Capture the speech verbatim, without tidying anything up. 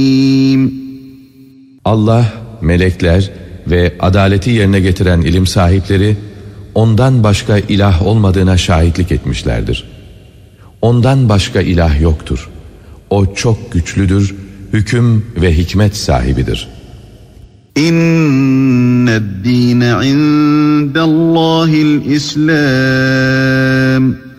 Allah, melekler ve adaleti yerine getiren ilim sahipleri ondan başka ilah olmadığına şahitlik etmişlerdir. Ondan başka ilah yoktur. O çok güçlüdür, hüküm ve hikmet sahibidir. İnned dîne indellâhil İslam.